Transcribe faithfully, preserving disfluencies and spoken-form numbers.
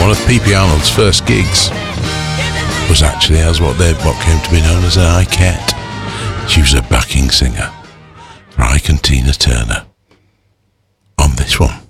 one of P P Arnold's first gigs was actually as what they what came to be known as an Ike-ette. She was a backing singer for Ike and Tina Turner on this one.